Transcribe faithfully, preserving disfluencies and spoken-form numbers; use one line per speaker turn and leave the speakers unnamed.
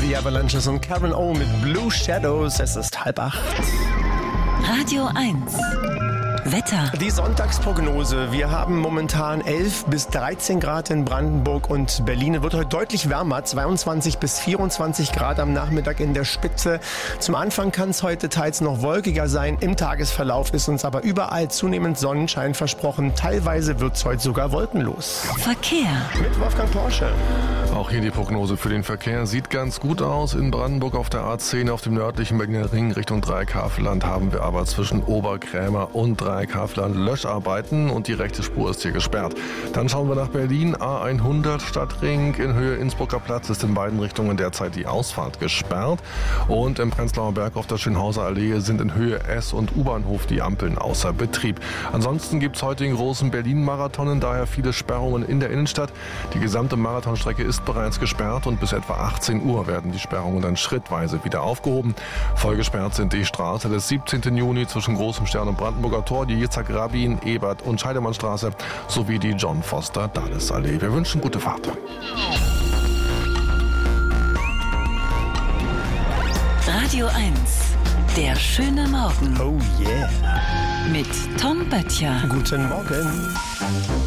die Avalanches und Karen O mit Blue Shadows. Es ist halb acht.
Radio eins. Wetter.
Die Sonntagsprognose. Wir haben momentan elf bis dreizehn Grad in Brandenburg und Berlin. Es wird heute deutlich wärmer, zweiundzwanzig bis vierundzwanzig Grad am Nachmittag in der Spitze. Zum Anfang kann es heute teils noch wolkiger sein. Im Tagesverlauf ist uns aber überall zunehmend Sonnenschein versprochen. Teilweise wird es heute sogar wolkenlos.
Verkehr.
Mit Wolfgang Porsche.
Auch hier die Prognose für den Verkehr sieht ganz gut aus. In Brandenburg auf der A zehn auf dem nördlichen Berliner Ring Richtung Dreieckhavelland haben wir aber zwischen Oberkrämer und Dreieckhavelland Löscharbeiten und die rechte Spur ist hier gesperrt. Dann schauen wir nach Berlin. A hundert Stadtring in Höhe Innsbrucker Platz ist in beiden Richtungen derzeit die Ausfahrt gesperrt. Und im Prenzlauer Berg auf der Schönhauser Allee sind in Höhe S- und U-Bahnhof die Ampeln außer Betrieb. Ansonsten gibt es heute den großen Berlin-Marathonen, daher viele Sperrungen in der Innenstadt. Die gesamte Marathonstrecke ist bereits gesperrt und bis etwa achtzehn Uhr werden die Sperrungen dann schrittweise wieder aufgehoben. Voll gesperrt sind die Straße des siebzehnten Juni zwischen Großem Stern und Brandenburger Tor, die Yitzhak Rabin, Ebert und Scheidemannstraße sowie die John Foster Dulles Allee. Wir wünschen gute Fahrt.
Radio eins. Der schöne Morgen.
Oh yeah.
Mit Tom Böttcher.
Guten Morgen.